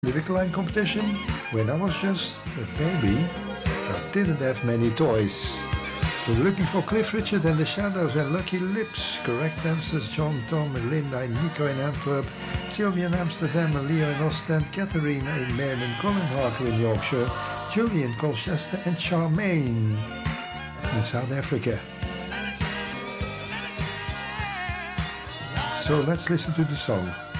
Lyrical line competition. When I was just a baby, I didn't have many toys. We're looking for Cliff Richard and the Shadows and Lucky Lips. Correct answers: John, Tom, and Linda, and Nico in Antwerp, Sylvia in Amsterdam, and Leo in Ostend, Catharina in Maine, and Colin Harker in Yorkshire, Julie in Colchester, and Charmaine in South Africa. So let's listen to the song.